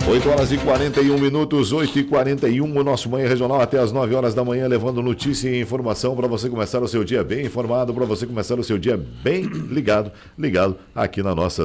8 horas e 41 minutos, 8h41, o nosso Manhã Regional até as 9 horas da manhã, levando notícia e informação para você começar o seu dia bem informado, para você começar o seu dia bem ligado aqui na nossa